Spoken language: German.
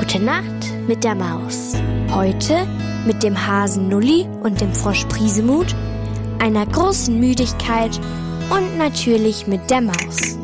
Gute Nacht mit der Maus. Heute mit dem Hasen Nulli und dem Frosch Priesemut, einer großen Müdigkeit und natürlich mit der Maus.